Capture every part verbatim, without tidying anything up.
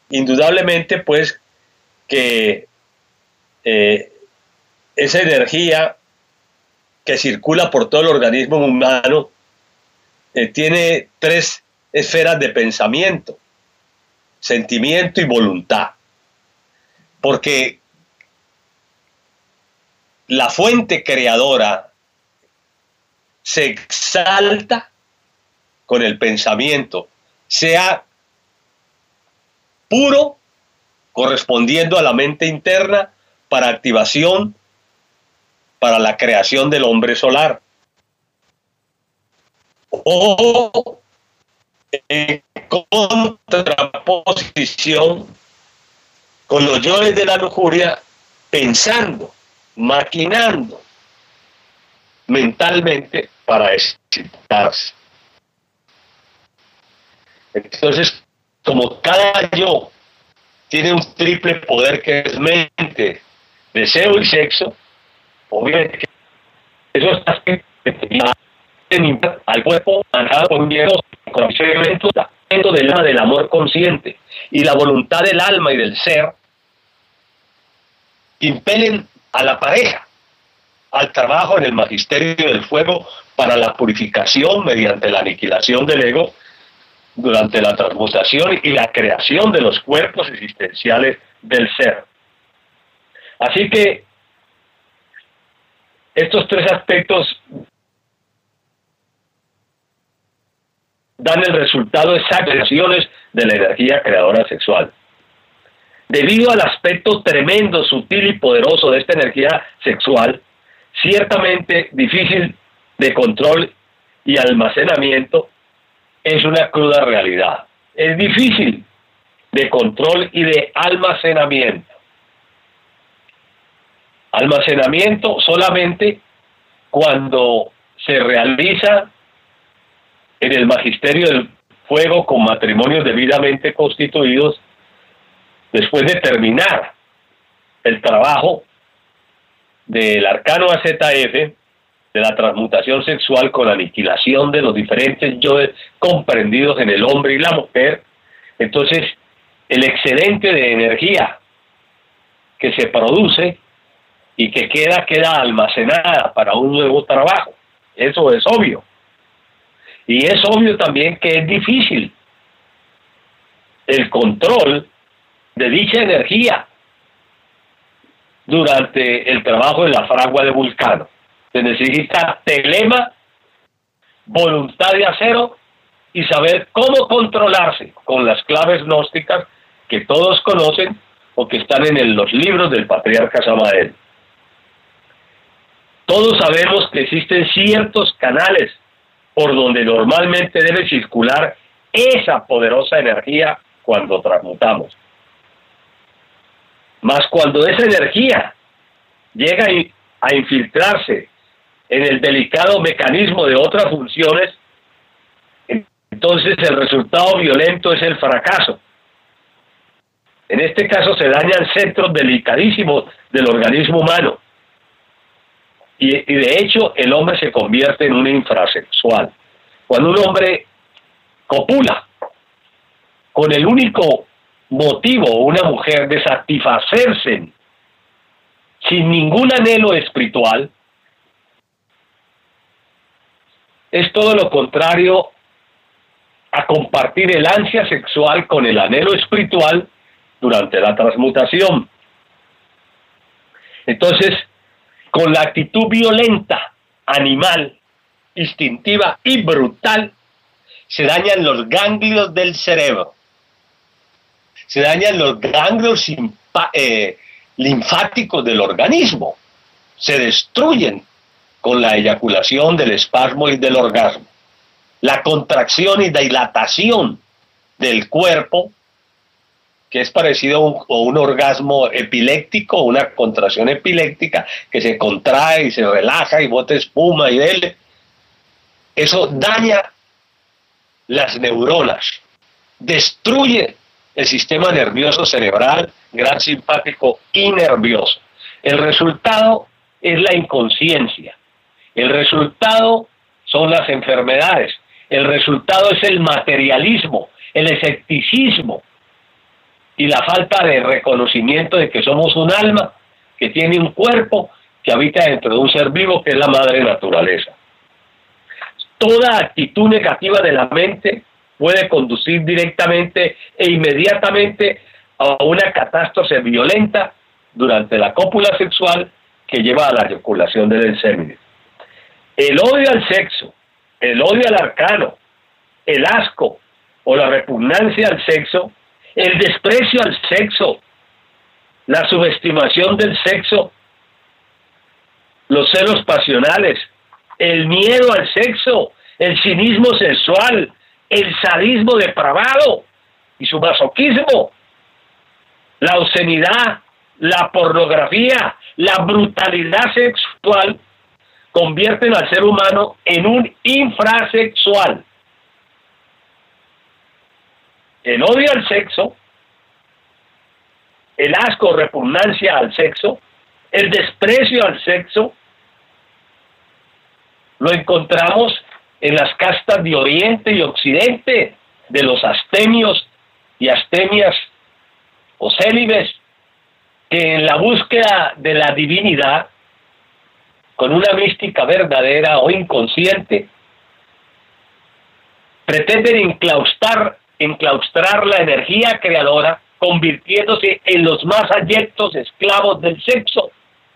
indudablemente pues que eh, esa energía que circula por todo el organismo humano eh, tiene tres esferas de pensamiento: sentimiento y voluntad. Porque la fuente creadora se exalta con el pensamiento, sea puro, correspondiendo a la mente interna, para activación, para la creación del hombre solar, o en contraposición con los yoes de la lujuria, pensando, maquinando mentalmente para excitarse. Entonces, como cada yo tiene un triple poder que es mente, deseo y sexo, obviamente eso está al cuerpo manejado por un miedo, con ese evento del alma del amor consciente y la voluntad del alma y del ser impelen a la pareja al trabajo en el magisterio del fuego para la purificación mediante la aniquilación del ego, durante la transmutación y la creación de los cuerpos existenciales del ser. Así que estos tres aspectos dan el resultado exacto de las acciones de la energía creadora sexual. Debido al aspecto tremendo, sutil y poderoso de esta energía sexual, ciertamente difícil de control y almacenamiento, es una cruda realidad. Es difícil de control y de almacenamiento. Almacenamiento solamente cuando se realiza en el magisterio del fuego con matrimonios debidamente constituidos, después de terminar el trabajo del arcano A Z F, de la transmutación sexual con aniquilación de los diferentes yoes comprendidos en el hombre y la mujer. Entonces, el excedente de energía que se produce y que queda, queda almacenada para un nuevo trabajo. Eso es obvio. Y es obvio también que es difícil el control de dicha energía durante el trabajo de la fragua de Vulcano. Se necesita telema, voluntad de acero y saber cómo controlarse con las claves gnósticas que todos conocen o que están en el, los libros del patriarca Samael. Todos sabemos que existen ciertos canales por donde normalmente debe circular esa poderosa energía cuando transmutamos. Mas cuando esa energía llega a infiltrarse en el delicado mecanismo de otras funciones, entonces el resultado violento es el fracaso. En este caso se dañan centros delicadísimos del organismo humano. Y, y de hecho el hombre se convierte en un infrasexual. Cuando un hombre copula con el único motivo, una mujer, de satisfacerse sin ningún anhelo espiritual, es todo lo contrario a compartir el ansia sexual con el anhelo espiritual durante la transmutación. Entonces, con la actitud violenta, animal, instintiva y brutal, se dañan los ganglios del cerebro, se dañan los ganglios eh, linfáticos del organismo, se destruyen con la eyaculación del espasmo y del orgasmo. La contracción y dilatación del cuerpo, que es parecido a un, a un orgasmo epiléptico, una contracción epiléptica que se contrae y se relaja y bota espuma y dele, eso daña las neuronas, destruye el sistema nervioso cerebral, gran simpático y nervioso. El resultado es la inconsciencia, el resultado son las enfermedades, el resultado es el materialismo, el escepticismo, y la falta de reconocimiento de que somos un alma que tiene un cuerpo que habita dentro de un ser vivo que es la madre naturaleza. Toda actitud negativa de la mente puede conducir directamente e inmediatamente a una catástrofe violenta durante la cópula sexual que lleva a la eyaculación del semen. El odio al sexo, el odio al arcano, el asco o la repugnancia al sexo, el desprecio al sexo, la subestimación del sexo, los celos pasionales, el miedo al sexo, el cinismo sexual, el sadismo depravado y su masoquismo, la obscenidad, la pornografía, la brutalidad sexual convierten al ser humano en un infrasexual. El odio al sexo, el asco o repugnancia al sexo, el desprecio al sexo, lo encontramos en las castas de Oriente y Occidente, de los astemios y astemias o célibes, que en la búsqueda de la divinidad, con una mística verdadera o inconsciente, pretenden enclaustrar, enclaustrar la energía creadora, convirtiéndose en los más abyectos esclavos del sexo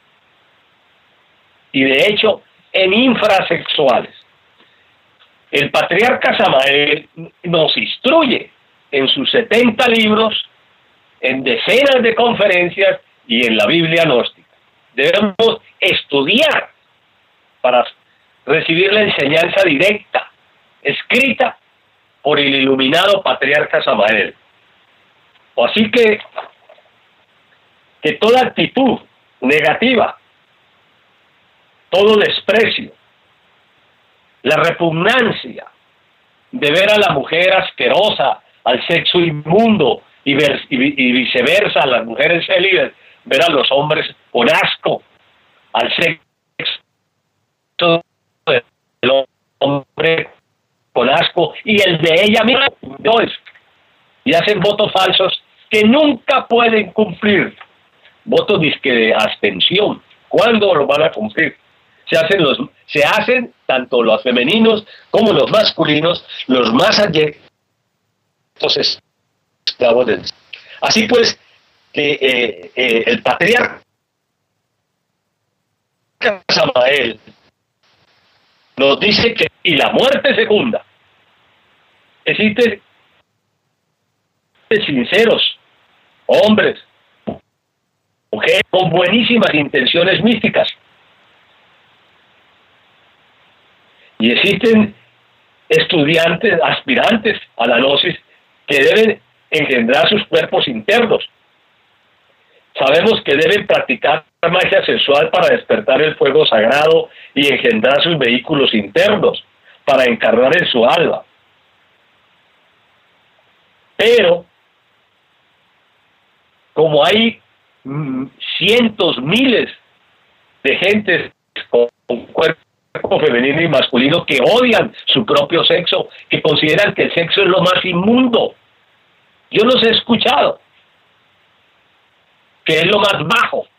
y de hecho en infrasexuales. El patriarca Samael nos instruye en sus setenta libros, en decenas de conferencias y en la Biblia gnóstica. Debemos estudiar para recibir la enseñanza directa, escrita por el iluminado patriarca Samael. Así que, que toda actitud negativa, todo desprecio, la repugnancia de ver a la mujer asquerosa, al sexo inmundo y, ver, y, y viceversa, a las mujeres célibes, ver a los hombres con asco, al sexo del hombre con asco y el de ella misma, y hacen votos falsos que nunca pueden cumplir, votos disque de abstención. ¿Cuándo lo van a cumplir? Se hacen, los, se hacen tanto los femeninos como los masculinos, los más abyectos esclavos del... Así pues, que eh, eh, el patriarca Samael nos dice que, y la muerte segunda, existen sinceros, hombres, mujeres con buenísimas intenciones místicas. Y existen estudiantes, aspirantes a la gnosis, que deben engendrar sus cuerpos internos. Sabemos que deben practicar magia sexual para despertar el fuego sagrado y engendrar sus vehículos internos, para encarnar en su alma. Pero, como hay mm, cientos, miles de gentes con, con cuerpo femenino y masculino que odian su propio sexo, que consideran que el sexo es lo más inmundo. Yo los he escuchado, que es lo más bajo.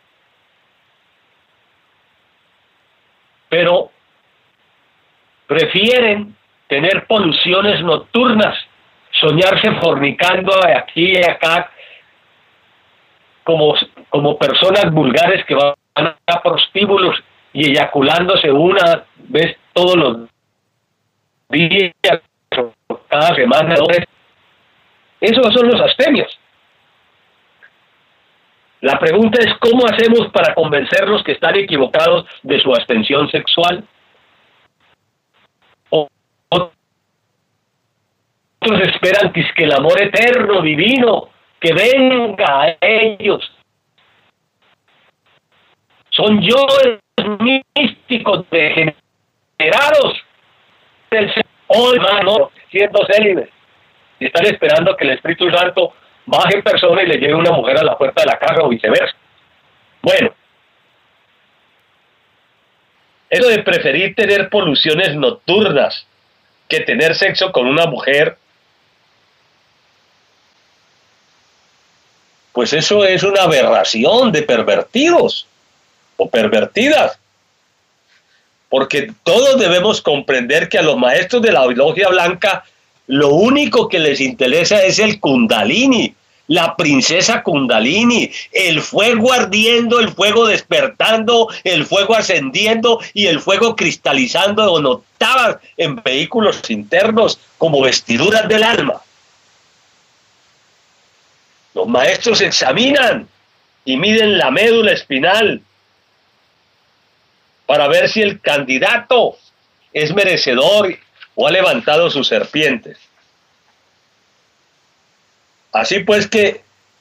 Pero prefieren tener poluciones nocturnas, soñarse fornicando aquí y acá, como, como personas vulgares que van a prostíbulos y eyaculándose una vez todos los días, cada semana. Esos son los astemios. La pregunta es, ¿cómo hacemos para convencerlos que están equivocados de su abstención sexual? O, otros esperan que, es que el amor eterno, divino, que venga a ellos. Son yoes místicos degenerados del ser, hoy, hermano, siendo célibes, y están esperando que el Espíritu Santo baje en persona y le lleve una mujer a la puerta de la casa o viceversa. Bueno, eso de preferir tener poluciones nocturnas que tener sexo con una mujer pues eso es una aberración de pervertidos o pervertidas. Porque todos debemos comprender que a los maestros de la logia blanca lo único que les interesa es el Kundalini, la princesa Kundalini, el fuego ardiendo, el fuego despertando, el fuego ascendiendo y el fuego cristalizando en octavas en vehículos internos como vestiduras del alma. Los maestros examinan y miden la médula espinal para ver si el candidato es merecedor o ha levantado sus serpientes. Así pues que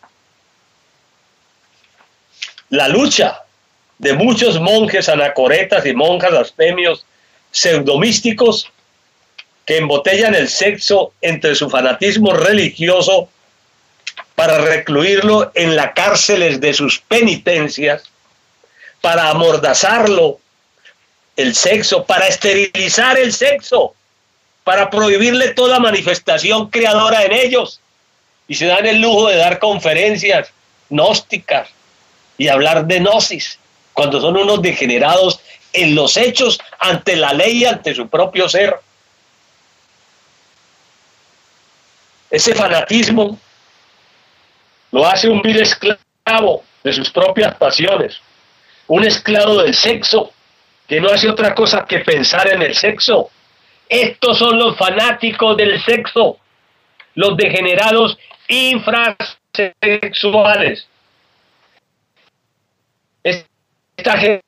la lucha de muchos monjes anacoretas y monjas astemios pseudomísticos que embotellan el sexo entre su fanatismo religioso para recluirlo en las cárceles de sus penitencias, para amordazarlo el sexo, para esterilizar el sexo, para prohibirle toda manifestación creadora en ellos, y se dan el lujo de dar conferencias gnósticas y hablar de gnosis, cuando son unos degenerados en los hechos, ante la ley y ante su propio ser. Ese fanatismo lo hace un vil esclavo de sus propias pasiones, un esclavo del sexo, que no hace otra cosa que pensar en el sexo. Estos son los fanáticos del sexo, los degenerados infrasexuales. Esta gente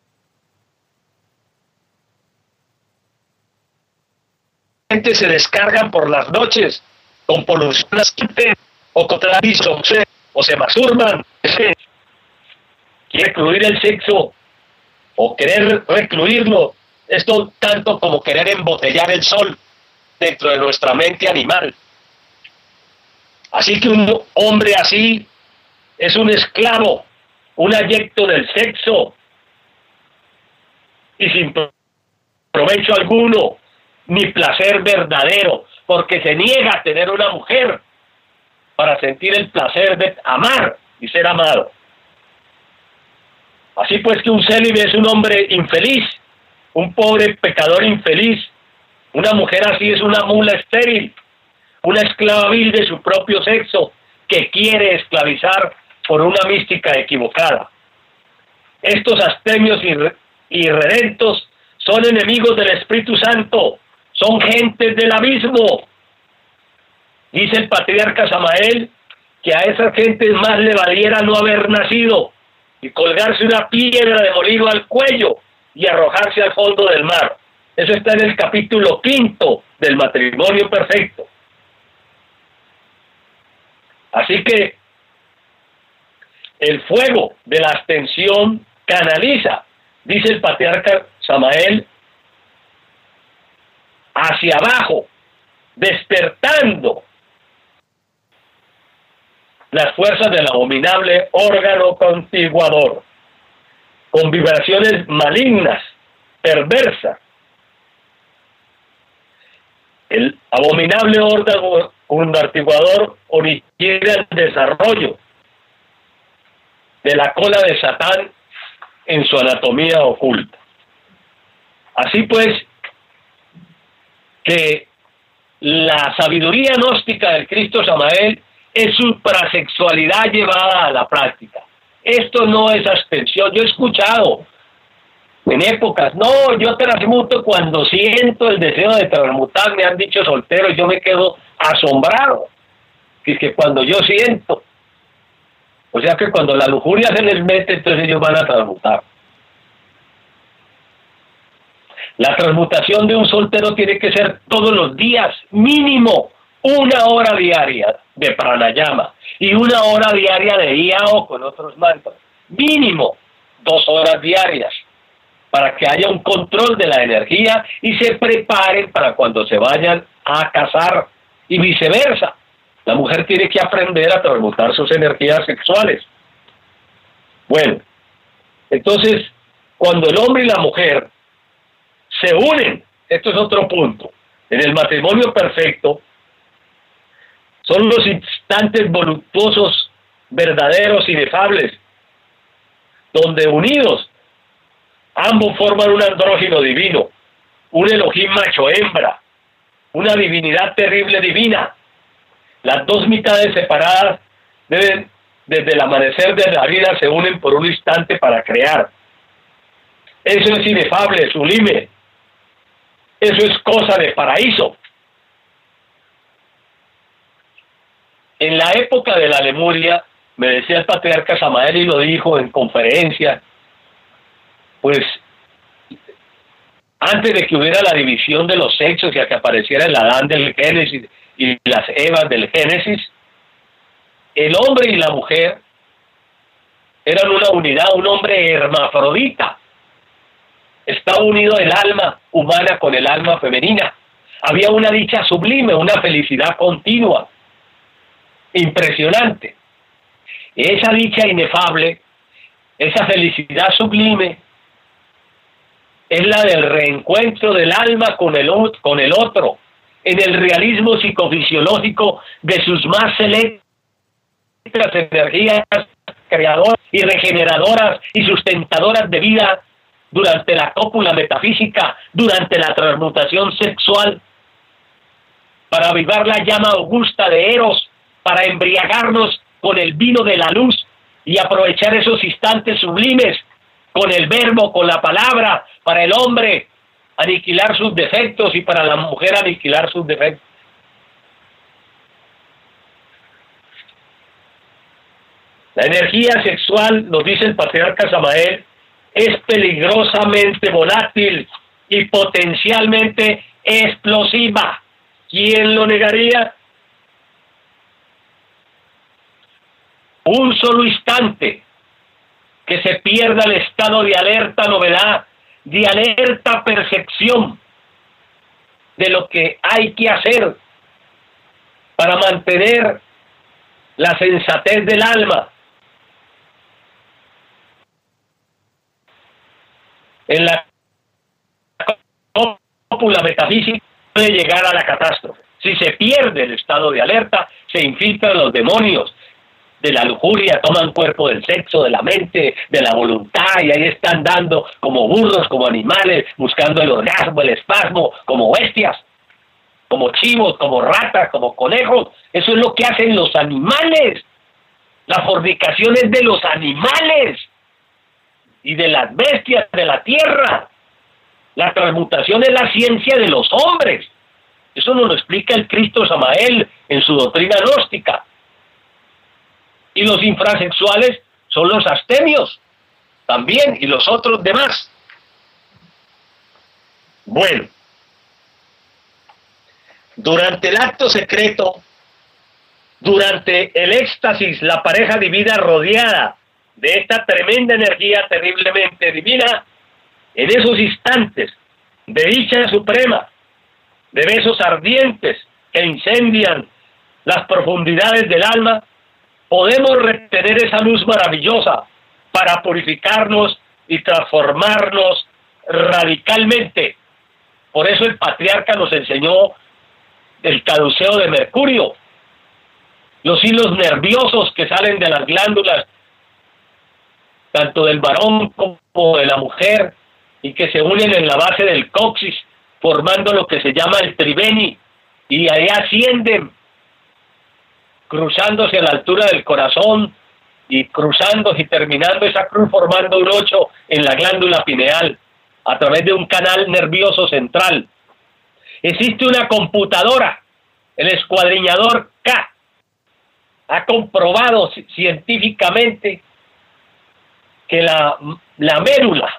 se descargan por las noches con poluciones o contra o se masturban. Quiere recluir el sexo o querer recluirlo, esto tanto como querer embotellar el sol dentro de nuestra mente animal. Así que un hombre así es un esclavo, un ayecto del sexo, y sin provecho alguno, ni placer verdadero, porque se niega a tener una mujer para sentir el placer de amar y ser amado. Así pues que un célibe es un hombre infeliz, un pobre pecador infeliz. Una mujer así es una mula estéril, una esclava vil de su propio sexo, que quiere esclavizar por una mística equivocada. Estos astemios irredentos son enemigos del Espíritu Santo, son gentes del abismo. Dice el patriarca Samael que a esas gentes más le valiera no haber nacido y colgarse una piedra de molino al cuello y arrojarse al fondo del mar. Eso está en el capítulo quinto del matrimonio perfecto. Así que el fuego de la abstención canaliza, dice el patriarca Samael, hacia abajo, despertando las fuerzas del abominable órgano contiguador, con vibraciones malignas, perversas. El abominable órgano contiguador origina el desarrollo de la cola de Satán en su anatomía oculta. Así pues, que la sabiduría gnóstica del Cristo Samael es suprasexualidad llevada a la práctica. Esto no es abstención. Yo he escuchado en épocas, no, yo transmuto cuando siento el deseo de transmutar, me han dicho solteros, y yo me quedo asombrado. Es que cuando yo siento, o sea que cuando la lujuria se les mete, entonces ellos van a transmutar. La transmutación de un soltero tiene que ser todos los días, mínimo una hora diaria de pranayama y una hora diaria de yao con otros mantras. Mínimo dos horas diarias para que haya un control de la energía y se preparen para cuando se vayan a casar y viceversa. La mujer tiene que aprender a transmutar sus energías sexuales. Bueno, entonces, cuando el hombre y la mujer se unen, esto es otro punto, en el matrimonio perfecto, son los instantes voluptuosos verdaderos, inefables, donde unidos ambos forman un andrógino divino, un Elohim macho-hembra, una divinidad terrible divina. Las dos mitades separadas deben, desde el amanecer de la vida, se unen por un instante para crear. Eso es inefable, sublime. Eso es cosa de paraíso. En la época de la Lemuria, me decía el patriarca Samael y lo dijo en conferencia, pues antes de que hubiera la división de los sexos y a que apareciera el Adán del Génesis y las Evas del Génesis, el hombre y la mujer eran una unidad, un hombre hermafrodita. Estaba unido el alma humana con el alma femenina. Había una dicha sublime, una felicidad continua, impresionante. Esa dicha inefable, esa felicidad sublime, es la del reencuentro del alma con el, con el otro, en el realismo psicofisiológico de sus más selectas energías creadoras y regeneradoras y sustentadoras de vida durante la cópula metafísica, durante la transmutación sexual, para avivar la llama augusta de Eros, para embriagarnos con el vino de la luz y aprovechar esos instantes sublimes con el verbo, con la palabra, para el hombre aniquilar sus defectos y para la mujer aniquilar sus defectos. La energía sexual, nos dice el patriarca Samael, es peligrosamente volátil y potencialmente explosiva. ¿Quién lo negaría? Un solo instante que se pierda el estado de alerta novedad, de alerta percepción de lo que hay que hacer para mantener la sensatez del alma. En la cópula metafísica puede llegar a la catástrofe. Si se pierde el estado de alerta, se infiltran los demonios de la lujuria, toman cuerpo del sexo, de la mente, de la voluntad, y ahí están dando como burros, como animales, buscando el orgasmo, el espasmo, como bestias, como chivos, como ratas, como conejos. Eso es lo que hacen los animales. La fornicación es de los animales y de las bestias de la tierra. La transmutación es la ciencia de los hombres. Eso nos lo explica el Cristo Samael en su doctrina gnóstica. Y los infrasexuales son los astemios también, y los otros demás. Bueno, durante el acto secreto, durante el éxtasis, la pareja divina rodeada de esta tremenda energía terriblemente divina, en esos instantes de dicha suprema, de besos ardientes que incendian las profundidades del alma, podemos retener esa luz maravillosa para purificarnos y transformarnos radicalmente. Por eso el patriarca nos enseñó el caduceo de Mercurio, los hilos nerviosos que salen de las glándulas, tanto del varón como de la mujer, y que se unen en la base del coxis, formando lo que se llama el triveni, y ahí ascienden, cruzándose a la altura del corazón, y cruzando y terminando esa cruz formando un ocho en la glándula pineal, a través de un canal nervioso central. Existe una computadora, el escuadriñador K, ha comprobado científicamente que la, la médula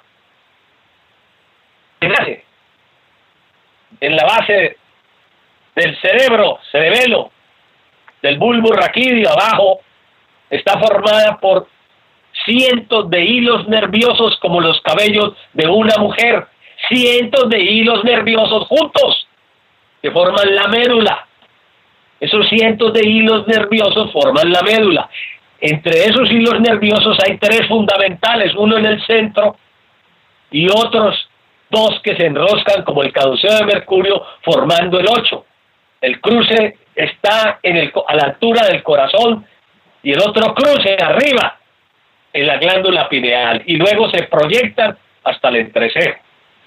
que nace en la base del cerebro, cerebelo, del bulbo raquídeo abajo, está formada por cientos de hilos nerviosos como los cabellos de una mujer, cientos de hilos nerviosos juntos que forman la médula. Esos cientos de hilos nerviosos forman la médula. Entre esos hilos nerviosos hay tres fundamentales, uno en el centro y otros dos que se enroscan como el caduceo de Mercurio formando el ocho. El cruce está en el, a la altura del corazón y el otro cruce arriba en la glándula pineal y luego se proyectan hasta el entrecejo.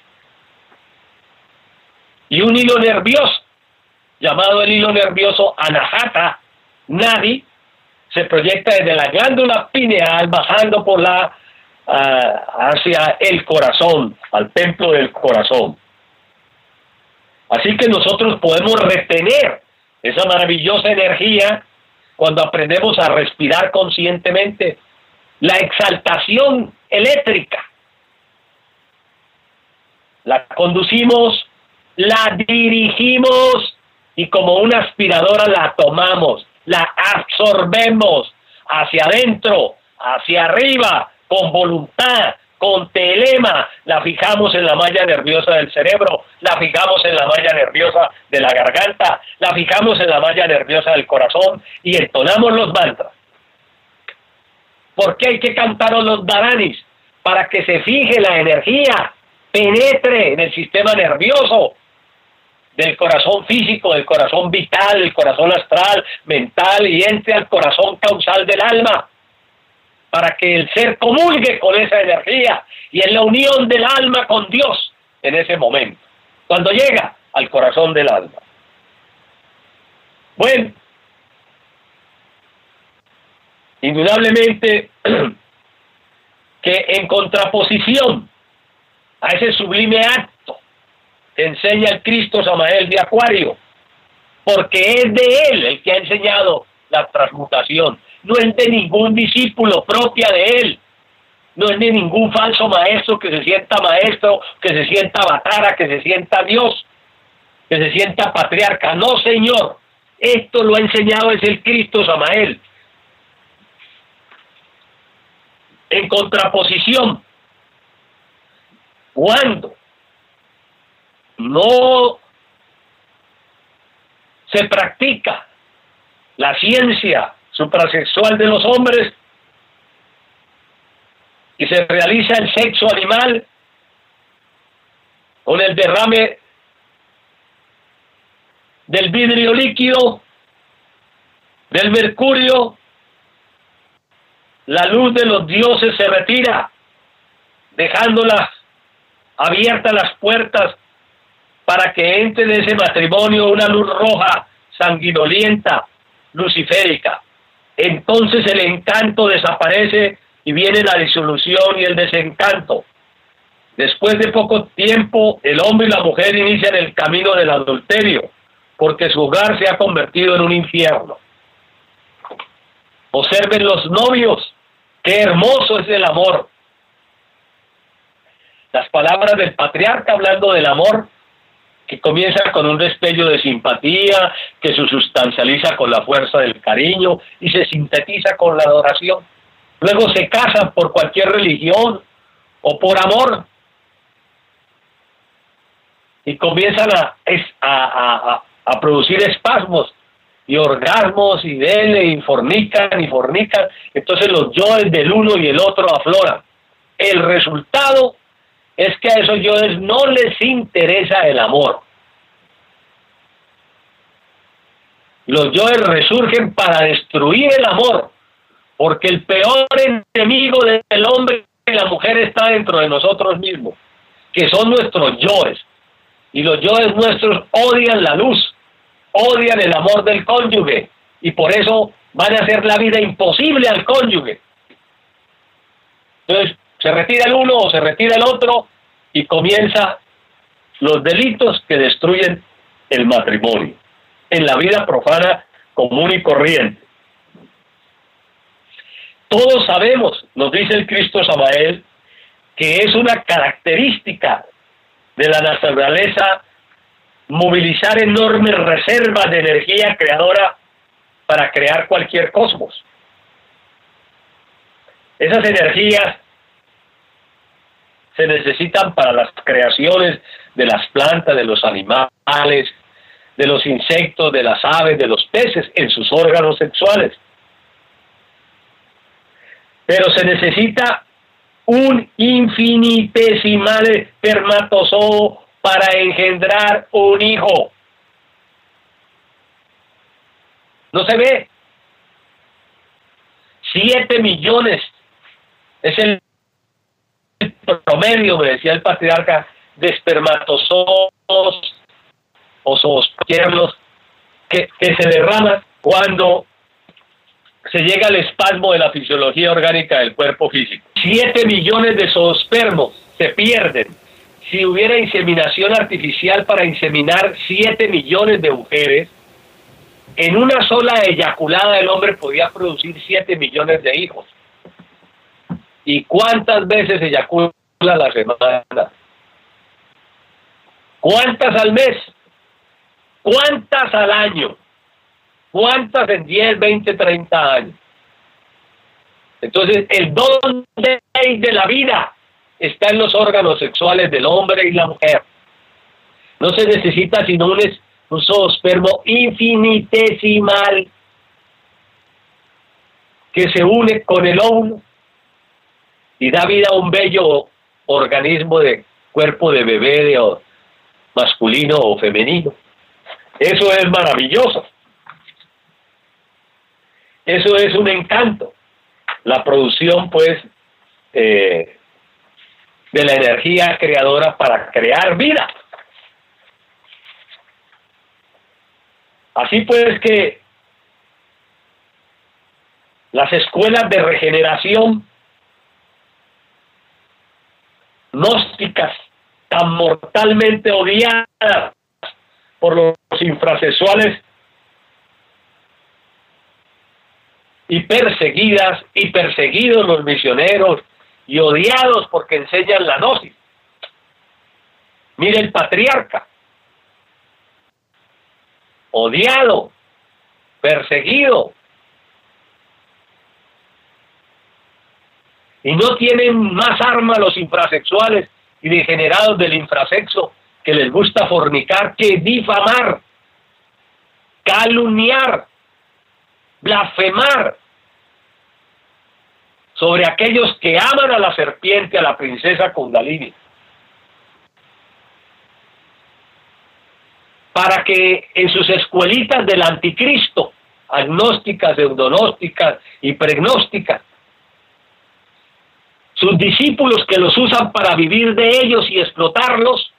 Y un hilo nervioso, llamado el hilo nervioso Anahata Nadi, se proyecta desde la glándula pineal bajando por la uh, hacia el corazón, al templo del corazón. Así que nosotros podemos retener esa maravillosa energía cuando aprendemos a respirar conscientemente. La exaltación eléctrica la conducimos, la dirigimos y como una aspiradora la tomamos, la absorbemos hacia adentro, hacia arriba, con voluntad, con telema, la fijamos en la malla nerviosa del cerebro, la fijamos en la malla nerviosa de la garganta, la fijamos en la malla nerviosa del corazón y entonamos los mantras. ¿Por qué hay que cantar los dharanis? Para que se fije la energía, penetre en el sistema nervioso del corazón físico, del corazón vital, del corazón astral, mental y entre al corazón causal del alma, para que el ser comulgue con esa energía y en la unión del alma con Dios en ese momento, cuando llega al corazón del alma. Bueno, indudablemente que en contraposición a ese sublime acto que enseña el Cristo Samael de Acuario, porque es de él el que ha enseñado la transmutación, no es de ningún discípulo propia de él, no es de ningún falso maestro que se sienta maestro, que se sienta avatara, que se sienta Dios, que se sienta patriarca. No, señor, esto lo ha enseñado es el Cristo Samael. En contraposición, cuando no se practica la ciencia suprasexual de los hombres y se realiza el sexo animal con el derrame del vidrio líquido, del mercurio, la luz de los dioses se retira, dejándolas abiertas las puertas para que entre en ese matrimonio una luz roja, sanguinolienta, luciférica. Entonces el encanto desaparece y viene la disolución y el desencanto. Después de poco tiempo, el hombre y la mujer inician el camino del adulterio, porque su hogar se ha convertido en un infierno. Observen los novios, qué hermoso es el amor. Las palabras del patriarca hablando del amor, que comienza con un destello de simpatía, que se sustancializa con la fuerza del cariño y se sintetiza con la adoración. Luego se casan por cualquier religión o por amor y comienzan a, a, a, a producir espasmos y orgasmos y dele y fornican y fornican. Entonces los yoes del uno y el otro afloran. El resultado es que a esos yoes no les interesa el amor. Los yoes resurgen para destruir el amor, porque el peor enemigo del hombre y la mujer está dentro de nosotros mismos, que son nuestros yoes. Y los yoes nuestros odian la luz, odian el amor del cónyuge, y por eso van a hacer la vida imposible al cónyuge. Entonces, se retira el uno o se retira el otro, y comienzan los delitos que destruyen el matrimonio en la vida profana común y corriente. Todos sabemos, nos dice el Cristo Samael, que es una característica de la naturaleza movilizar enormes reservas de energía creadora para crear cualquier cosmos. Esas energías se necesitan para las creaciones de las plantas, de los animales, de los insectos, de las aves, de los peces en sus órganos sexuales. Pero se necesita un infinitesimal espermatozoo para engendrar un hijo. No se ve. Siete millones es el promedio, me decía el patriarca, de espermatozoos o zoospermos que, que se derraman cuando se llega al espasmo de la fisiología orgánica del cuerpo físico. Siete millones de zoospermos se pierden. Si hubiera inseminación artificial para inseminar siete millones de mujeres, en una sola eyaculada el hombre podía producir siete millones de hijos. ¿Y cuántas veces eyacula a la semana? ¿Cuántas al mes? ¿Cuántas al año? ¿Cuántas en diez, veinte, treinta años? Entonces, el don de la vida está en los órganos sexuales del hombre y la mujer. No se necesita sino un, un zoospermo infinitesimal que se une con el óvulo y da vida a un bello organismo de cuerpo de bebé de, o masculino o femenino. Eso es maravilloso. Eso es un encanto. La producción, pues, eh, de la energía creadora para crear vida. Así pues que las escuelas de regeneración gnósticas, tan mortalmente odiadas por los infrasexuales y perseguidas y perseguidos los misioneros y odiados porque enseñan la gnosis. Mire el patriarca, odiado, perseguido, y no tienen más armas los infrasexuales y degenerados del infrasexo que les gusta fornicar que difamar, calumniar, blasfemar sobre aquellos que aman a la serpiente, a la princesa Kundalini, para que en sus escuelitas del anticristo, agnósticas, pseudognósticas y pregnósticas, sus discípulos que los usan para vivir de ellos y explotarlos,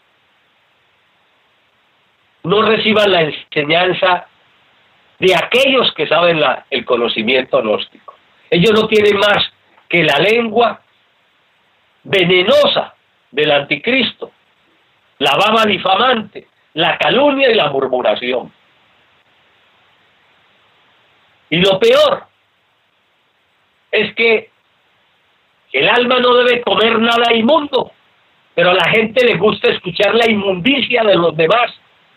no reciban la enseñanza de aquellos que saben la, el conocimiento gnóstico. Ellos no tienen más que la lengua venenosa del anticristo, la baba difamante, la calumnia y la murmuración. Y lo peor es que el alma no debe comer nada inmundo, pero a la gente le gusta escuchar la inmundicia de los demás,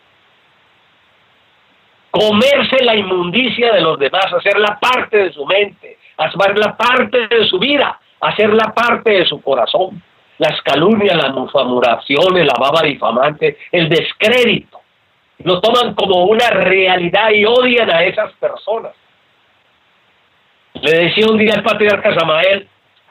comerse la inmundicia de los demás, hacerla parte de su mente, hacerla parte de su vida, hacerla parte de su corazón. Las calumnias, las murmuraciones, la baba difamante, el descrédito, lo toman como una realidad y odian a esas personas. Le decía un día al patriarca Samael,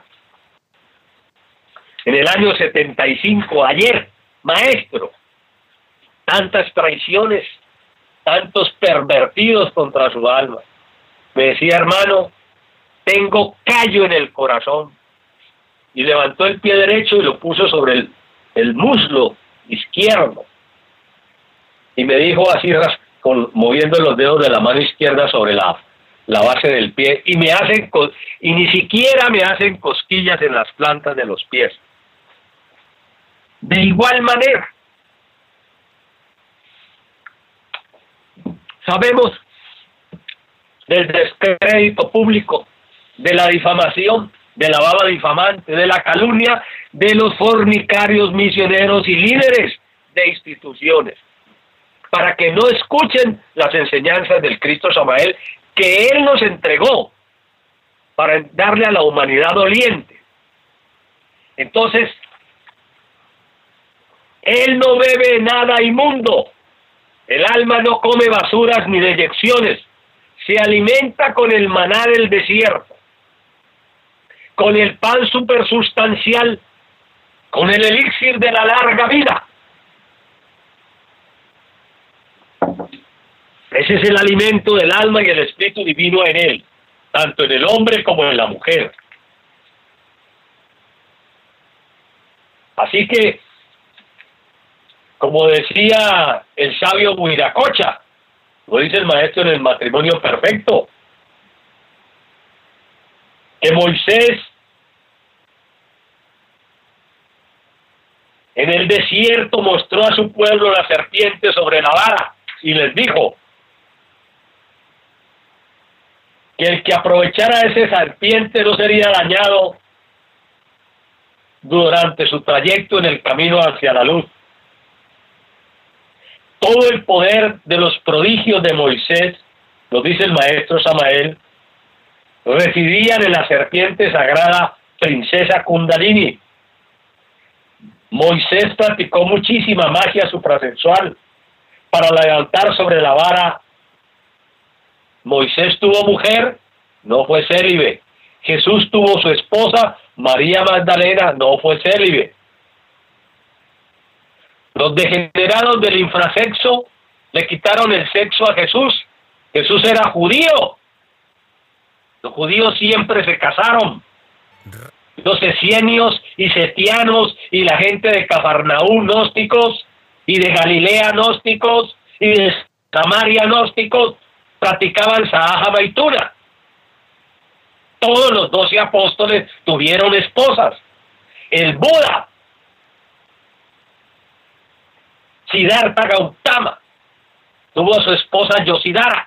en el año setenta y cinco, ayer, maestro, tantas traiciones, tantos pervertidos contra su alma. Me decía, hermano, tengo callo en el corazón. Y levantó el pie derecho y lo puso sobre el, el muslo izquierdo. Y me dijo así, con, moviendo los dedos de la mano izquierda sobre la, la base del pie, y me hacen, y ni siquiera me hacen cosquillas en las plantas de los pies. De igual manera, sabemos del descrédito público, de la difamación, de la baba difamante, de la calumnia, de los fornicarios, misioneros y líderes de instituciones, para que no escuchen las enseñanzas del Cristo Samael que Él nos entregó para darle a la humanidad doliente. Entonces, Él no bebe nada inmundo, el alma no come basuras ni deyecciones, se alimenta con el maná del desierto, con el pan supersustancial, con el elixir de la larga vida. Ese es el alimento del alma y el espíritu divino en él. tanto en el hombre como en la mujer. Así que, como decía el sabio Huiracocha, lo dice el maestro en el matrimonio perfecto, que Moisés en el desierto mostró a su pueblo la serpiente sobre la vara y les dijo que el que aprovechara esa serpiente no sería dañado durante su trayecto en el camino hacia la luz. Todo el poder de los prodigios de Moisés, lo dice el maestro Samael, residían en la serpiente sagrada princesa Kundalini. Moisés practicó muchísima magia suprasexual para levantar sobre la vara. Moisés tuvo mujer, no fue célibe. Jesús tuvo su esposa, María Magdalena, no fue célibe. Los degenerados del infrasexo le quitaron el sexo a Jesús. Jesús era judío. Los judíos siempre se casaron. Los esenios y setianos y la gente de Cafarnaúm gnósticos y de Galilea gnósticos y de Samaria gnósticos practicaban Sahaja Maituna. Todos los doce apóstoles tuvieron esposas. El Buda, Siddhartha Gautama, tuvo a su esposa Yosidara.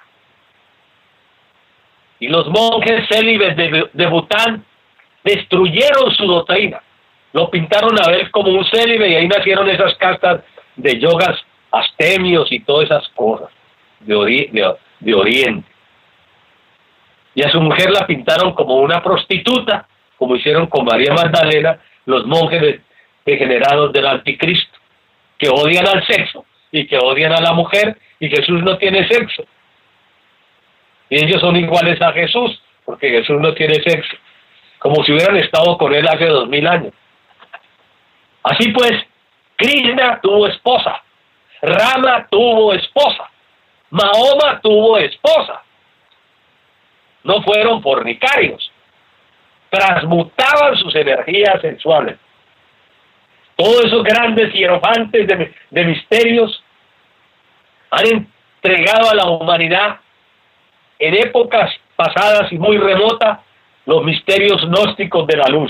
Y los monjes célibes de, de Bután destruyeron su doctrina. Lo pintaron a ver como un célibe y ahí nacieron esas castas de yogas astemios y todas esas cosas de, ori de, de Oriente. Y a su mujer la pintaron como una prostituta, como hicieron con María Magdalena los monjes degenerados del anticristo, que odian al sexo y que odian a la mujer, y Jesús no tiene sexo. Y ellos son iguales a Jesús, porque Jesús no tiene sexo, como si hubieran estado con él hace dos mil años. Así pues, Krishna tuvo esposa, Rama tuvo esposa, Mahoma tuvo esposa. No fueron fornicarios, transmutaban sus energías sexuales. Todos esos grandes hierofantes de, de misterios han entregado a la humanidad en épocas pasadas y muy remotas los misterios gnósticos de la luz.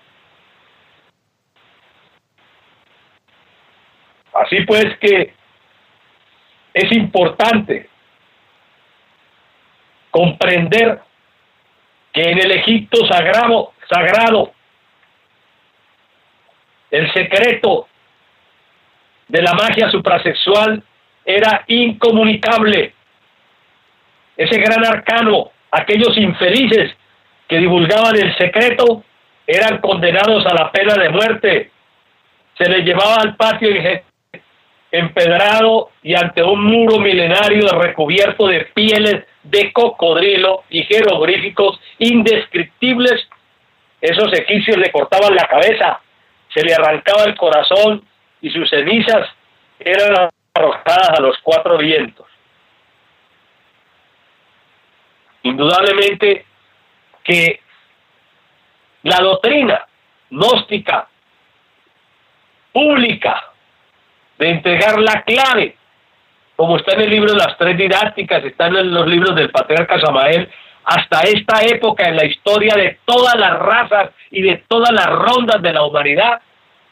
Así pues que es importante comprender que en el Egipto sagrado, sagrado, el secreto de la magia suprasexual era incomunicable. Ese gran arcano, aquellos infelices que divulgaban el secreto, eran condenados a la pena de muerte. Se les llevaba al patio empedrado y ante un muro milenario recubierto de pieles de cocodrilo y jeroglíficos indescriptibles. Esos egipcios le cortaban la cabeza, se le arrancaba el corazón y sus cenizas eran arrojadas a los cuatro vientos. Indudablemente que la doctrina gnóstica pública de entregar la clave, como está en el libro de las tres didácticas, está en los libros del patriarca Samael, hasta esta época en la historia de todas las razas y de todas las rondas de la humanidad,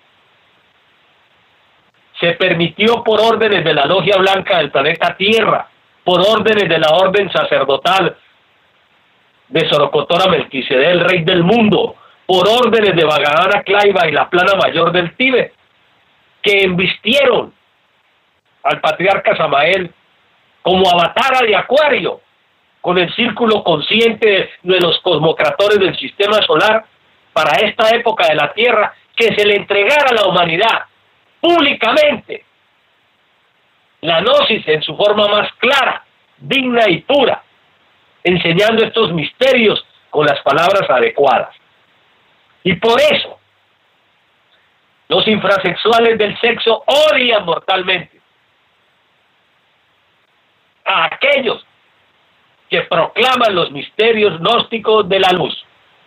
se permitió por órdenes de la logia blanca del planeta Tierra, por órdenes de la orden sacerdotal de Sorocotora Melquisedec, el rey del mundo, por órdenes de Bhagavana Klaiva y la plana mayor del Tíbet, que embistieron al patriarca Samael como avatara de Acuario, con el círculo consciente de los cosmocratores del sistema solar, para esta época de la Tierra, que se le entregara a la humanidad públicamente la gnosis en su forma más clara, digna y pura, enseñando estos misterios con las palabras adecuadas. Y por eso los infrasexuales del sexo odian mortalmente a aquellos que proclaman los misterios gnósticos de la luz.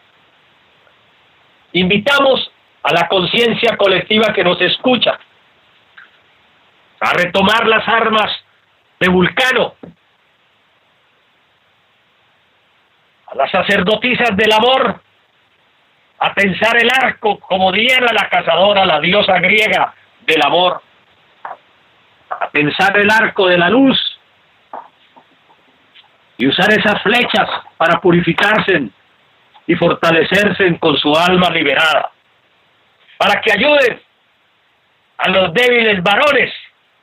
Invitamos a la conciencia colectiva que nos escucha a retomar las armas de Vulcano, a las sacerdotisas del amor, a tensar el arco como Diana la cazadora, la diosa griega del amor, a tensar el arco de la luz y usar esas flechas para purificarse y fortalecerse con su alma liberada, para que ayuden a los débiles varones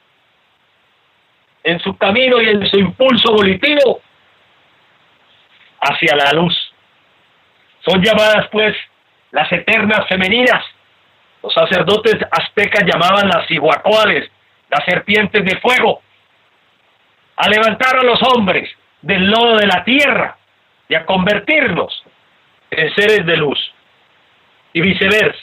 en su camino y en su impulso volitivo hacia la luz. Son llamadas pues las eternas femeninas. Los sacerdotes aztecas llamaban las cihuacoales, las serpientes de fuego, a levantar a los hombres del lodo de la tierra y a convertirlos en seres de luz, y viceversa.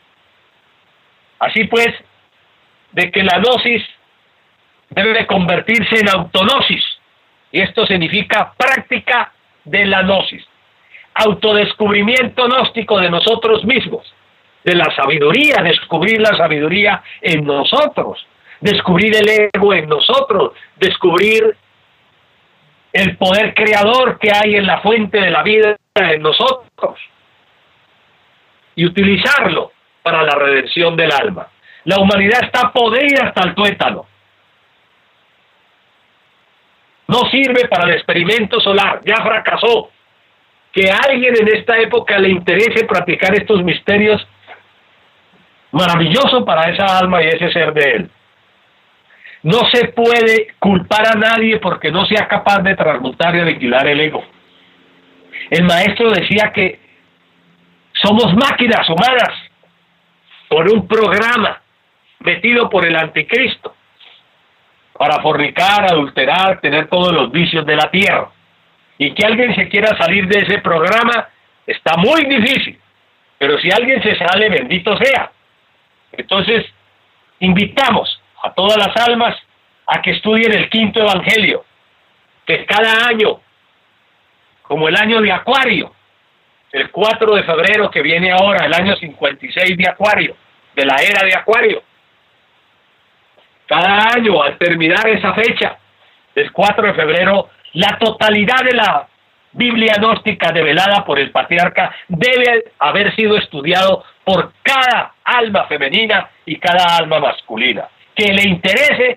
Así pues, de que la gnosis debe convertirse en autognosis, y esto significa práctica de la gnosis, autodescubrimiento gnóstico de nosotros mismos, de la sabiduría, descubrir la sabiduría en nosotros, descubrir el ego en nosotros, descubrir el poder creador que hay en la fuente de la vida en nosotros y utilizarlo para la redención del alma. La humanidad está podrida hasta el tuétano. No sirve para el experimento solar, ya fracasó. Que a alguien en esta época le interese practicar estos misterios, maravilloso para esa alma y ese ser de él. No se puede culpar a nadie porque no sea capaz de transmutar y aniquilar el ego. El maestro decía que somos máquinas humanas por un programa metido por el anticristo para fornicar, adulterar, tener todos los vicios de la tierra. Y que alguien se quiera salir de ese programa está muy difícil. Pero si alguien se sale, bendito sea. Entonces, invitamos a todas las almas a que estudien el quinto evangelio, que cada año, como el año de Acuario, el cuatro de febrero que viene ahora, el año cincuenta y seis de Acuario, de la era de Acuario, cada año al terminar esa fecha, el cuatro de febrero, la totalidad de la Biblia gnóstica develada por el patriarca debe haber sido estudiado por cada alma femenina y cada alma masculina que le interese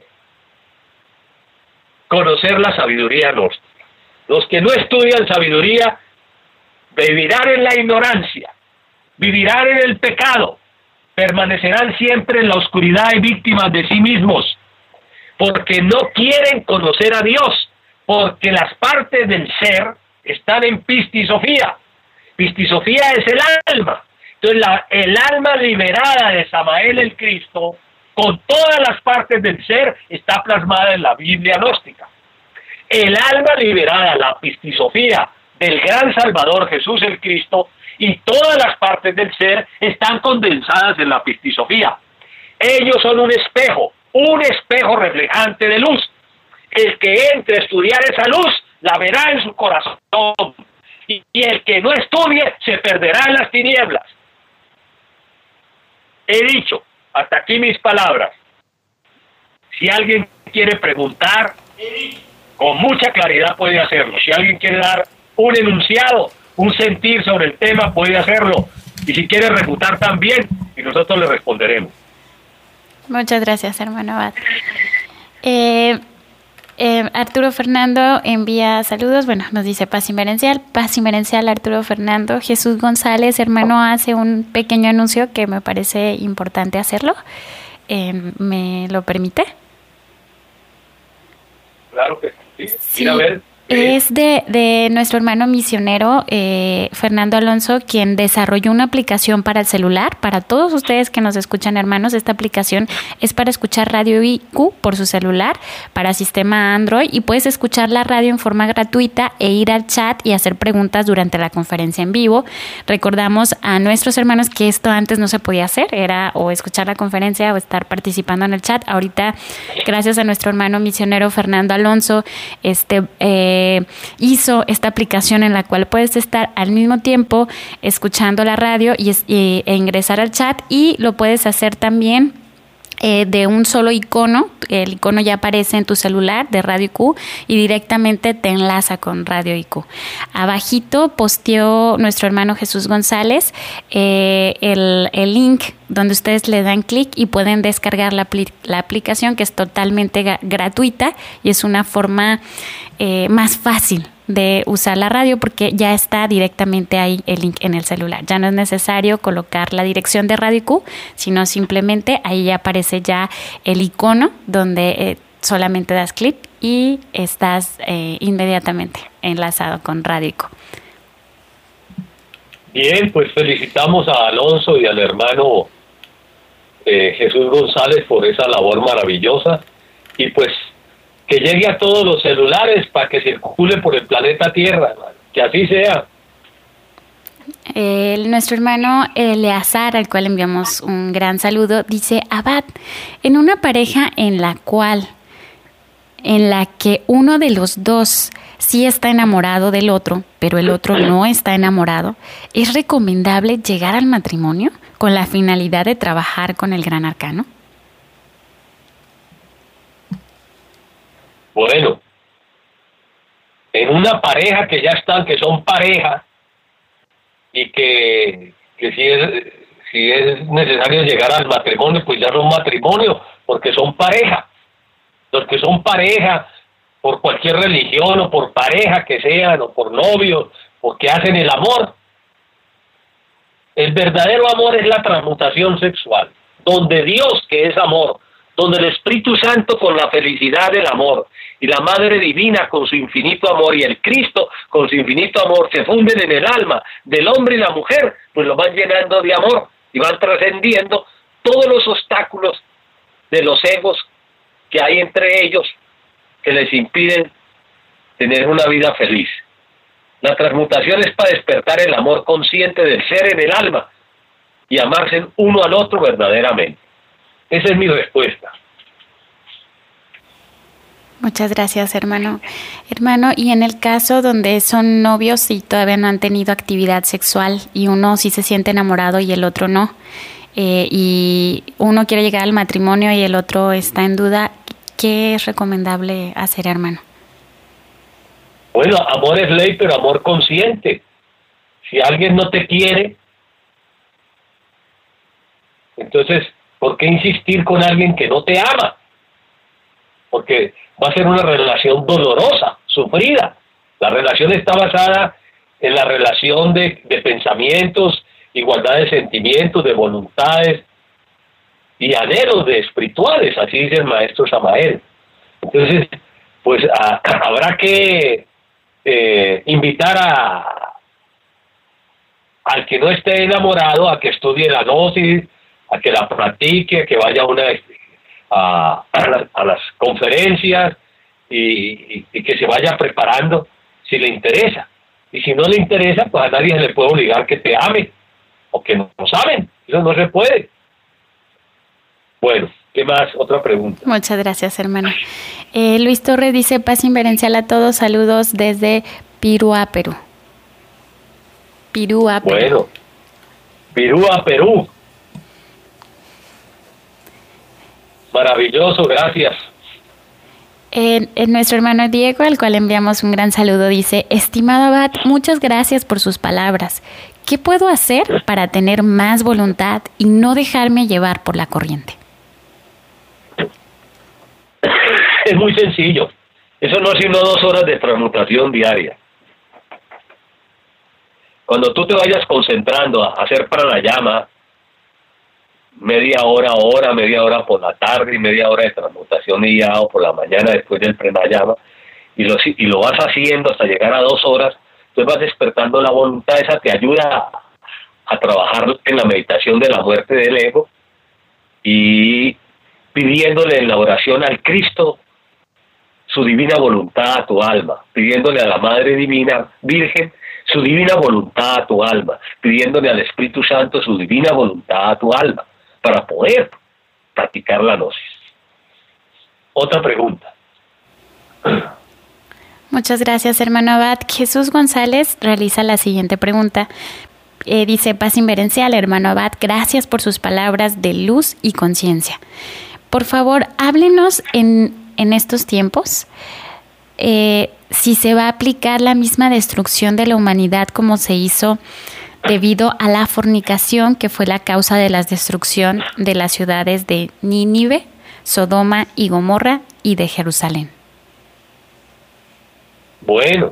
conocer la sabiduría gnóstica. Los que no estudian sabiduría vivirán en la ignorancia, vivirán en el pecado, permanecerán siempre en la oscuridad y víctimas de sí mismos, porque no quieren conocer a Dios, porque las partes del ser están en pistisofía. Pistisofía es el alma. Entonces la, el alma liberada de Samael el Cristo, con todas las partes del ser, está plasmada en la Biblia gnóstica. El alma liberada, la pistisofía del gran Salvador Jesús el Cristo, y todas las partes del ser están condensadas en la pistisofía. Ellos son un espejo, un espejo reflejante de luz. El que entre a estudiar esa luz, la verá en su corazón. Y, y el que no estudie, se perderá en las tinieblas. He dicho, hasta aquí mis palabras. Si alguien quiere preguntar, con mucha claridad puede hacerlo. Si alguien quiere dar un enunciado, un sentir sobre el tema, puede hacerlo. Y si quiere refutar también, y nosotros le responderemos. Muchas gracias, hermano Abad. Eh, eh, Arturo Fernando envía saludos. Bueno, nos dice paz inmerencial, paz inmerencial Arturo Fernando. Jesús González, hermano, hace un pequeño anuncio que me parece importante hacerlo. Eh, ¿Me lo permite? Claro que sí. Sí. Ir a ver. Es de, de nuestro hermano misionero eh, Fernando Alonso, quien desarrolló una aplicación para el celular. Para todos ustedes que nos escuchan, hermanos, esta aplicación es para escuchar Radio I Q por su celular, para sistema Android, y puedes escuchar la radio en forma gratuita e ir al chat y hacer preguntas durante la conferencia en vivo. Recordamos a nuestros hermanos que esto antes no se podía hacer, era o escuchar la conferencia o estar participando en el chat. Ahorita, gracias a nuestro hermano misionero Fernando Alonso, este... Eh, eh, hizo esta aplicación en la cual puedes estar al mismo tiempo escuchando la radio y, y, e ingresar al chat, y lo puedes hacer también Eh, de un solo icono. El icono ya aparece en tu celular de Radio I Q y directamente te enlaza con Radio I Q. Abajito posteó nuestro hermano Jesús González eh, el, el link donde ustedes le dan clic y pueden descargar la, apli- la aplicación, que es totalmente ga- gratuita y es una forma eh, más fácil de usar la radio, porque ya está directamente ahí el link en el celular. Ya no es necesario colocar la dirección de Radio I Q, sino simplemente ahí ya aparece ya el icono donde eh, solamente das clic y estás eh, inmediatamente enlazado con Radio I Q. Bien, pues felicitamos a Alonso y al hermano eh, Jesús González por esa labor maravillosa, y pues que llegue a todos los celulares para que circule por el planeta Tierra, que así sea. Eh, nuestro hermano Eleazar, al cual enviamos un gran saludo, dice: Abad, en una pareja en la cual, en la que uno de los dos sí está enamorado del otro, pero el otro no está enamorado, ¿es recomendable llegar al matrimonio con la finalidad de trabajar con el gran arcano? Bueno, en una pareja que ya están, que son pareja, y que, que si es, si es necesario llegar al matrimonio, pues ya son matrimonio, porque son pareja. Los que son pareja, por cualquier religión, o por pareja que sean, o por novios, porque hacen el amor. El verdadero amor es la transmutación sexual, donde Dios, que es amor, donde el Espíritu Santo con la felicidad del amor, y la Madre Divina con su infinito amor, y el Cristo con su infinito amor, se funden en el alma del hombre y la mujer, pues lo van llenando de amor, y van trascendiendo todos los obstáculos de los egos que hay entre ellos, que les impiden tener una vida feliz. La transmutación es para despertar el amor consciente del ser en el alma, y amarse uno al otro verdaderamente. Esa es mi respuesta. Muchas gracias, hermano. Hermano, y en el caso donde son novios y todavía no han tenido actividad sexual, y uno sí se siente enamorado y el otro no, eh, y uno quiere llegar al matrimonio y el otro está en duda, ¿qué es recomendable hacer, hermano? Bueno, amor es ley, pero amor consciente. Si alguien no te quiere, entonces, ¿por qué insistir con alguien que no te ama? Porque va a ser una relación dolorosa, sufrida. La relación está basada en la relación de, de pensamientos, igualdad de sentimientos, de voluntades y anhelos de espirituales, así dice el maestro Samael. Entonces, pues a, habrá que eh, invitar a al que no esté enamorado a que estudie la gnosis, a que la practique, a que vaya a una a, a, la, a las conferencias y, y, y que se vaya preparando si le interesa. Y si no le interesa, pues a nadie se le puede obligar que te ame o que no, no saben. Eso no se puede. Bueno, ¿qué más? Otra pregunta. Muchas gracias, hermano. Eh, Luis Torres dice: paz inverencial a todos, saludos desde Pirúa, Perú. Pirúa, Perú. Bueno, Pirúa, Perú. Maravilloso, gracias. Eh, eh, nuestro hermano Diego, al cual enviamos un gran saludo, dice: estimado Abad, muchas gracias por sus palabras. ¿Qué puedo hacer para tener más voluntad y no dejarme llevar por la corriente? Es muy sencillo. Eso no es sino dos horas de transmutación diaria. Cuando tú te vayas concentrando a hacer pranayama, media hora, hora, media hora por la tarde y media hora de transmutación y ya o por la mañana después del pranayama, y lo, y lo vas haciendo hasta llegar a dos horas, entonces vas despertando la voluntad. Esa te ayuda a, a trabajar en la meditación de la muerte del ego y pidiéndole en la oración al Cristo su divina voluntad a tu alma, pidiéndole a la Madre Divina Virgen su divina voluntad a tu alma, pidiéndole al Espíritu Santo su divina voluntad a tu alma, para poder practicar la gnosis. Otra pregunta. Muchas gracias, hermano Abad. Jesús González realiza la siguiente pregunta. Eh, dice, paz inverencial, hermano Abad, gracias por sus palabras de luz y conciencia. Por favor, háblenos en, en estos tiempos eh, si se va a aplicar la misma destrucción de la humanidad como se hizo debido a la fornicación, que fue la causa de la destrucción de las ciudades de Nínive, Sodoma y Gomorra y de Jerusalén. Bueno,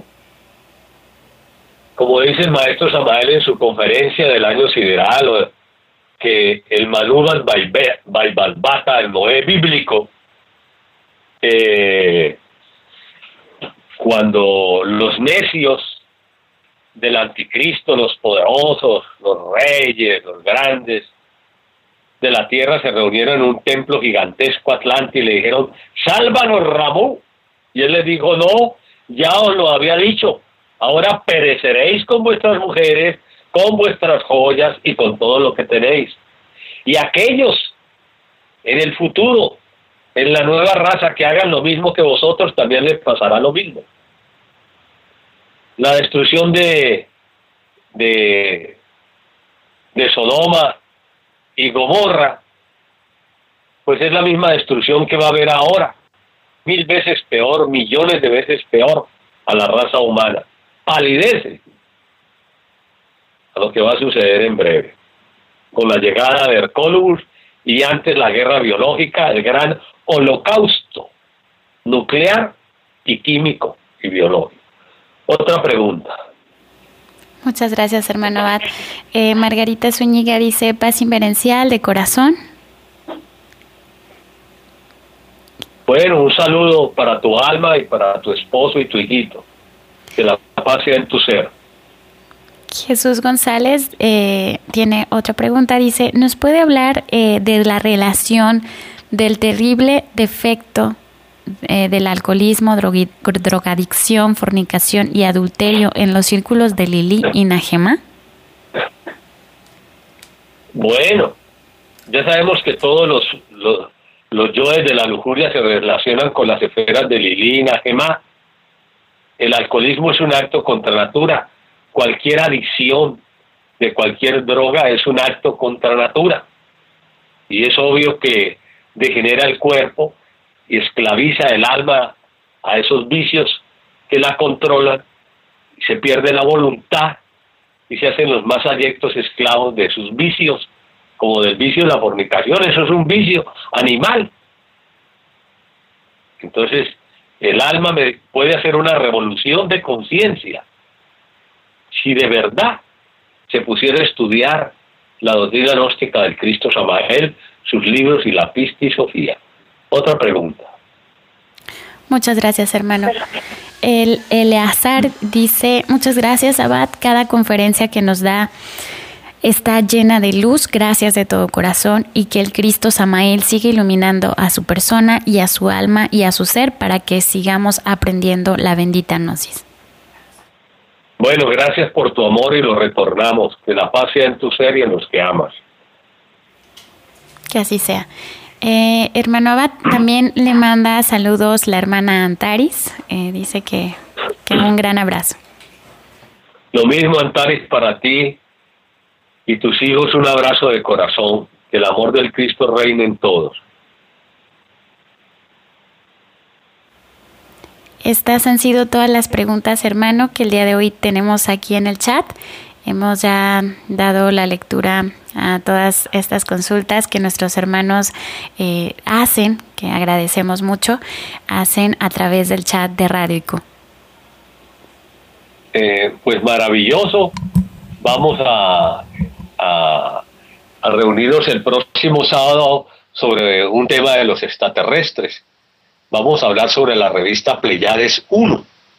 como dice el maestro Samael en su conferencia del año sideral, que el Manudas Baibalbata, el Noé bíblico, eh, cuando los necios del anticristo, los poderosos, los reyes, los grandes de la tierra se reunieron en un templo gigantesco atlante y le dijeron, sálvanos, Ramú. Y él les dijo, no, ya os lo había dicho, ahora pereceréis con vuestras mujeres, con vuestras joyas y con todo lo que tenéis. Y aquellos en el futuro, en la nueva raza que hagan lo mismo que vosotros, también les pasará lo mismo. La destrucción de, de, de Sodoma y Gomorra, pues es la misma destrucción que va a haber ahora. Mil veces peor, millones de veces peor a la raza humana. Palidece a lo que va a suceder en breve, con la llegada de Hercólogos y antes la guerra biológica, el gran holocausto nuclear y químico y biológico. Otra pregunta. Muchas gracias, hermano Abad. Eh, Margarita Zúñiga dice, paz inverencial de corazón. Bueno, un saludo para tu alma y para tu esposo y tu hijito. Que la paz sea en tu ser. Jesús González eh, tiene otra pregunta. Dice, ¿nos puede hablar eh, de la relación del terrible defecto eh, del alcoholismo, drogui, drogadicción, fornicación y adulterio en los círculos de Lili y Najema? Bueno, ya sabemos que todos los... los Los yoes de la lujuria se relacionan con las esferas de Lili y Najema. El alcoholismo es un acto contra natura. Cualquier adicción de cualquier droga es un acto contra natura. Y es obvio que degenera el cuerpo y esclaviza el alma a esos vicios que la controlan. Y se pierde la voluntad y se hacen los más abyectos esclavos de sus vicios, como del vicio de la fornicación. Eso es un vicio animal. Entonces, el alma me puede hacer una revolución de conciencia si de verdad se pusiera a estudiar la doctrina gnóstica del Cristo Samael, sus libros y la Pista y Sofía. Otra pregunta. Muchas gracias, hermano. El Eleazar dice, muchas gracias, Abad. Cada conferencia que nos da está llena de luz, gracias de todo corazón, y que el Cristo Samael siga iluminando a su persona y a su alma y a su ser para que sigamos aprendiendo la bendita gnosis. Bueno, gracias por tu amor y lo retornamos. Que la paz sea en tu ser y en los que amas. Que así sea. Eh, hermano Abad, también le manda saludos la hermana Antaris. Eh, dice que, que un gran abrazo. Lo mismo, Antaris, para ti y tus hijos, un abrazo de corazón. Que el amor del Cristo reine en todos. Estas han sido todas las preguntas, hermano, que el día de hoy tenemos aquí en el chat. Hemos ya dado la lectura a todas estas consultas que nuestros hermanos eh, hacen, que agradecemos mucho, hacen a través del chat de Radio I C U. Eh, pues maravilloso. Vamos a, a, a reunirnos el próximo sábado sobre un tema de los extraterrestres. Vamos a hablar sobre la revista Pleiades uno,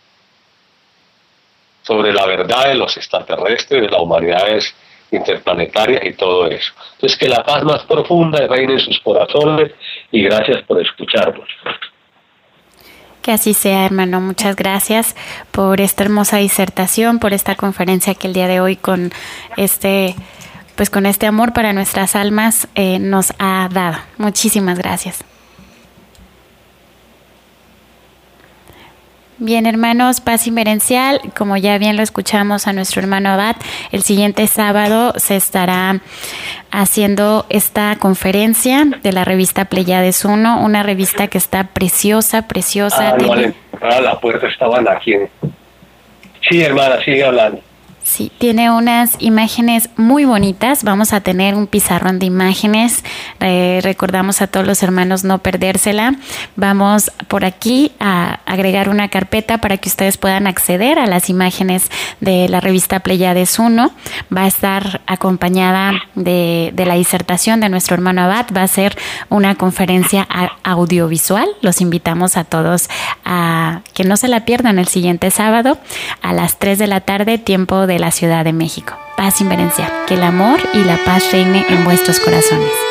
sobre la verdad de los extraterrestres, de las humanidades interplanetarias y todo eso. Entonces, que la paz más profunda reine en sus corazones y gracias por escucharnos. Que así sea, hermano. Muchas gracias por esta hermosa disertación, por esta conferencia que el día de hoy con este, pues con este amor para nuestras almas eh, nos ha dado. Muchísimas gracias. Bien, hermanos, paz inmerencial, como ya bien lo escuchamos a nuestro hermano Abad, el siguiente sábado se estará haciendo esta conferencia de la revista Pleiades uno, una revista que está preciosa, preciosa. Ah, no, tiene... a la puerta estaban aquí. Sí, hermana, sigue hablando. Sí, tiene unas imágenes muy bonitas. Vamos a tener un pizarrón de imágenes. Eh, recordamos a todos los hermanos no perdérsela. Vamos por aquí a agregar una carpeta para que ustedes puedan acceder a las imágenes de la revista Pleiades uno. Va a estar acompañada de, de la disertación de nuestro hermano Abad. Va a ser una conferencia audiovisual. Los invitamos a todos a que no se la pierdan el siguiente sábado a las tres de la tarde, tiempo de la Ciudad de México. Paz inmerencial, que el amor y la paz reine en vuestros corazones.